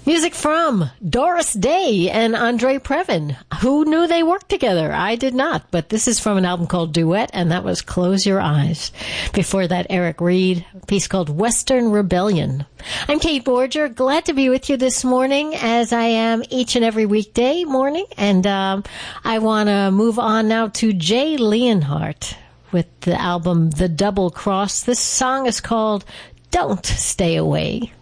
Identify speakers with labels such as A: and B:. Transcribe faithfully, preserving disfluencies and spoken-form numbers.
A: Music from Doris Day and Andre Previn. Who knew they worked together? I did not, but this is from an album called Duet, and that was Close Your Eyes. Before that, Eric Reed, a piece called Western Rebellion. I'm Kate Borger, glad to be with you this morning, as I am each and every weekday morning, and um, I want to move on now to Jay Leonhardt with the album The Double Cross. This song is called Don't Stay Away.